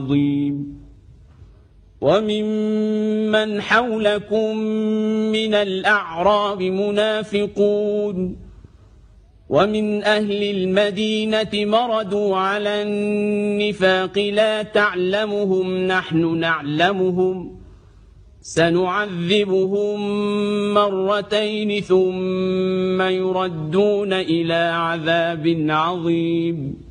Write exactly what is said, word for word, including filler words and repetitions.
عظيم وممن حولكم من الأعراب منافقون ومن أهل المدينة مردوا على النفاق لا تعلمهم نحن نعلمهم سنعذبهم مرتين ثم يردون إلى عذاب عظيم